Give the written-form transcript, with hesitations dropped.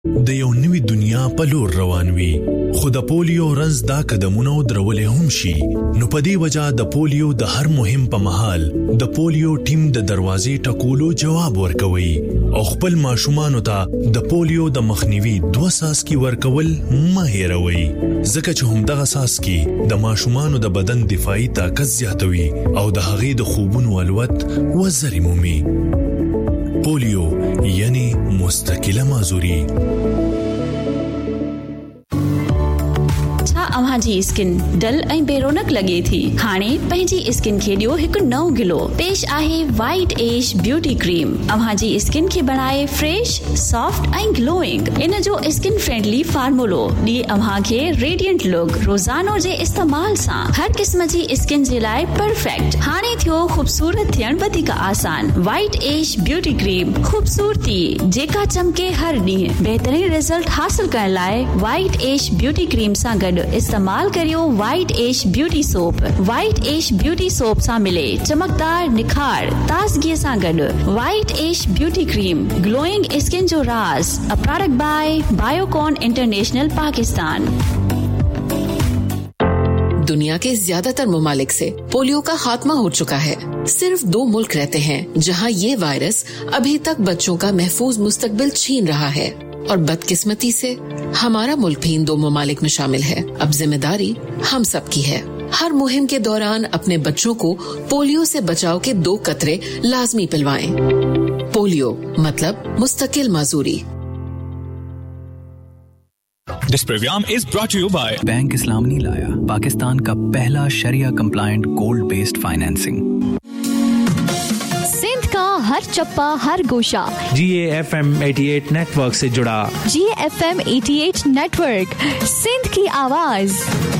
د یو نوې دنیا په لور روان وي، خو د پولیو رنځ دا قدمونه درولې هم شي. نو په دې وجه د پولیو د هر مهم په مهال د پولیو ټیم د دروازې ټکولو جواب ورکوي او خپل ماشومانو ته د پولیو د مخنیوي 2 څاڅکي ورکول مه هېروئ، ځکه چې همدغه څاڅکي د ماشومانو د بدن دفاعي طاقت زیاتوي او د هغې د خوبونو الوت وزرې مومي. پولیو یعنی مستقله معذوری. अव्हां जी skin dull ऐं बेरोनक लगे थी, हाणे पंहिंजी स्किन खे ॾियो हिकु नओं ग्लो. पेश आहे वाइट एज ब्यूटी क्रीम. अव्हां जी स्किन खे बनाए फ्रेश, सॉफ्ट ऐं ग्लोइंग. इन जो स्किन फ्रेंडली फार्मूलो ॾिए अव्हां खे रेडियंट लुक. रोज़ानो जे इस्तेमाल सां हर क़िस्म जी स्किन जे लाइ परफेक्ट. हाणे थियो ख़ूबसूरत थियण वधीक आसान. वाइट एज ब्यूटी क्रीम, ख़ूबसूरती जेका चमके हर ॾींहुं. बहितरीन रिज़ल्ट हासिल करण लाइ वाइट एज ब्यूटी क्रीम सां गॾु इस्तेमाल करियो white as beauty soap. White as beauty soap सां मिले चमकदार निखार ताज़गी सां गॾु. White as beauty cream, glowing skin जो राज. A product bye Biocon international Pakistan. दुनिया के ज्यादातर ममालिक से पोलियो का खात्मा हो चुका है. सिर्फ 2 मुल्क रहते हैं जहां ये वायरस अभी तक बच्चों का महफूज मुस्तकबिल छीन रहा है, और बदकिस्मती से हमारा मुल्क भी इन 2 ममालिक में शामिल है. अब जिम्मेदारी हम सब की है. हर मुहिम के दौरान अपने बच्चों को पोलियो से बचाव के 2 कतरे लाजमी पिलवाएं. पोलियो मतलब मुस्तकिल माजूरी. This program is brought to you by bank इस्लाम नहीं लाया, पाकिस्तान का पहला शरिया compliant gold based financing. Sindh का हर चप्पा हर गोशा GAFM 88 नेटवर्क से जुड़ा. GAFM 88 नेटवर्क, सिंध की आवाज.